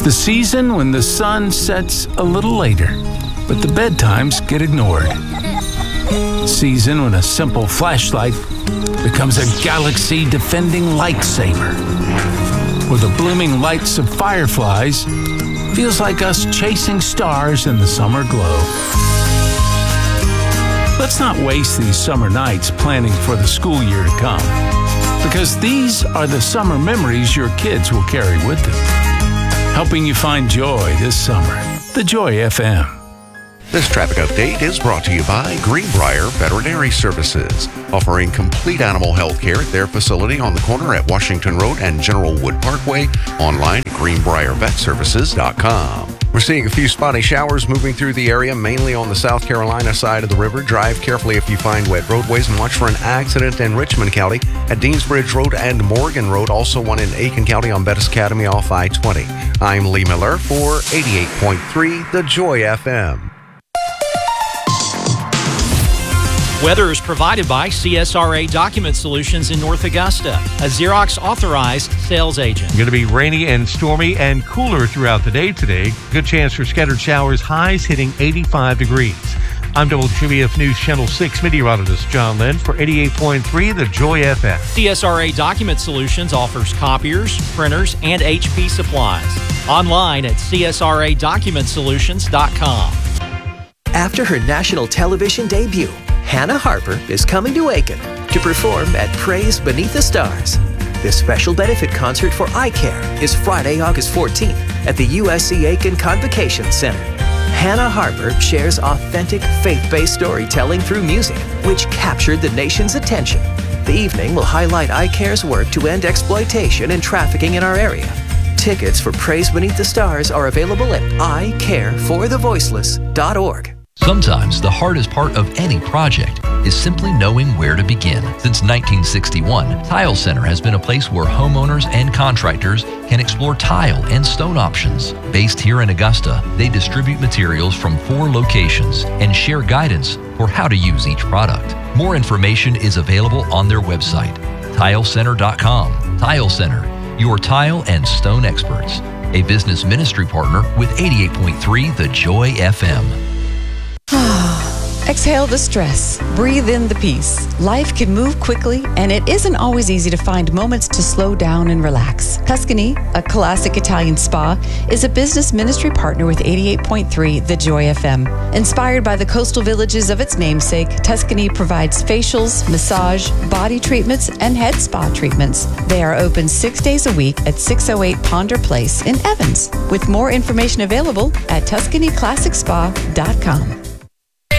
It's the season when the sun sets a little later, but the bedtimes get ignored. Season when a simple flashlight becomes a galaxy-defending lightsaber. Where the blooming lights of fireflies feels like us chasing stars in the summer glow. Let's not waste these summer nights planning for the school year to come, because these are the summer memories your kids will carry with them, helping you find joy this summer. The Joy FM. This traffic update is brought to you by Greenbrier Veterinary Services, offering complete animal health care at their facility on the corner at Washington Road and General Wood Parkway. Online at greenbriervetservices.com. We're seeing a few spotty showers moving through the area, mainly on the South Carolina side of the river. Drive carefully if you find wet roadways and watch for an accident in Richmond County at Deansbridge Road and Morgan Road. Also one in Aiken County on Bettis Academy off I-20. I'm Lee Miller for 88.3 The Joy FM. Weather is provided by CSRA Document Solutions in North Augusta, a Xerox authorized sales agent. Going to be rainy and stormy and cooler throughout the day today. Good chance for scattered showers, highs hitting 85 degrees. I'm WGBF News Channel 6 meteorologist John Lynn for 88.3 The Joy FM. CSRA Document Solutions offers copiers, printers, and HP supplies. Online at csradocumentsolutions.com. After her national television debut, Hannah Harper is coming to Aiken to perform at Praise Beneath the Stars. This special benefit concert for eye care is Friday, August 14th at the USC Aiken Convocation Center. Hannah Harper shares authentic, faith-based storytelling through music, which captured the nation's attention. The evening will highlight eye care's work to end exploitation and trafficking in our area. Tickets for Praise Beneath the Stars are available at icareforthevoiceless.org. Sometimes the hardest part of any project is simply knowing where to begin. Since 1961, Tile Center has been a place where homeowners and contractors can explore tile and stone options. Based here in Augusta, they distribute materials from 4 locations and share guidance for how to use each product. More information is available on their website, tilecenter.com. Tile Center, your tile and stone experts. A business ministry partner with 88.3 The Joy FM. Exhale the stress. Breathe in the peace. Life can move quickly, and it isn't always easy to find moments to slow down and relax. Tuscany, a classic Italian spa, is a business ministry partner with 88.3 The Joy FM. Inspired by the coastal villages of its namesake, Tuscany provides facials, massage, body treatments, and head spa treatments. They are open 6 days a week at 608 Ponder Place in Evans, with more information available at TuscanyClassicSpa.com.